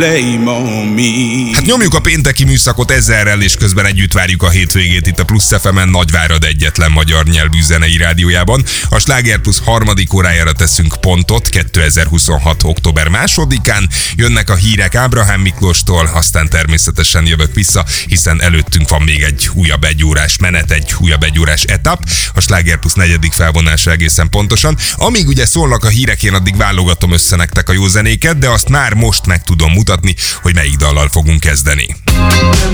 Hát nyomjuk a pénteki műszakot ezerrel, és közben együtt várjuk a hétvégét itt a Plusz FM-en, Nagyvárad egyetlen magyar nyelvű zenei rádiójában. A Sláger Plusz harmadik órájára teszünk pontot 2026. október 2-án. Jönnek a hírek Ábrahám Miklóstól, aztán természetesen jövök vissza, hiszen előttünk van még egy újabb egyórás menet, egy újabb egyórás etap, a Sláger Plusz negyedik felvonása egészen pontosan. Amíg ugye szólnak a hírek, én addig válogatom össze nektek a jó zenéket, de azt már most meg tudom mutatni, hogy melyik dallal fogunk kezdeni.